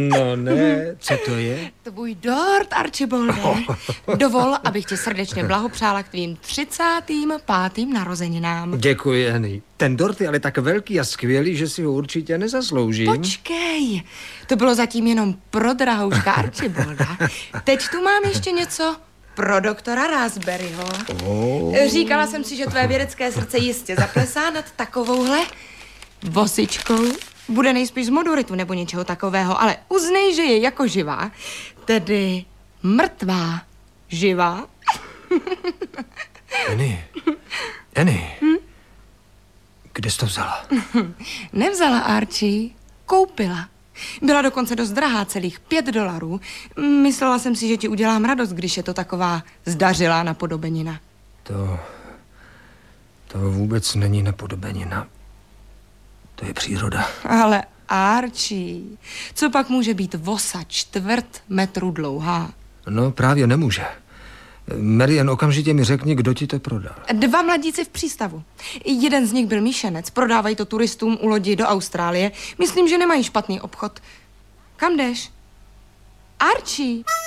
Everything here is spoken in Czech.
No ne, co to je? Tvůj dort, Archibalde. Dovol, abych ti srdečně blahopřála k tvým 35. narozeninám. Děkuji, Annie. Ten dort je ale tak velký a skvělý, že si ho určitě nezasloužím. Počkej, to bylo zatím jenom pro drahouška Archibalda. Teď tu mám ještě něco pro doktora Raspberryho. Říkala jsem si, že tvé vědecké srdce jistě zaplesá nad takovouhle vosičkou. Bude nejspíš z moduritu nebo něčeho takového, ale uznej, že je jako živá, tedy mrtvá živá. Annie, kde jsi to vzala? Nevzala, Archie, koupila. Byla dokonce dost drahá, celých $5. Myslela jsem si, že ti udělám radost, když je to taková zdařilá napodobenina. To vůbec není napodobenina. To je příroda. Ale Archie, co pak může být vosa 1/4 metru dlouhá? No, právě nemůže. Marian, okamžitě mi řekni, kdo ti to prodal. 2 mladíci v přístavu. Jeden z nich byl míšenec. Prodávají to turistům u lodi do Austrálie. Myslím, že nemají špatný obchod. Kam jdeš? Archie!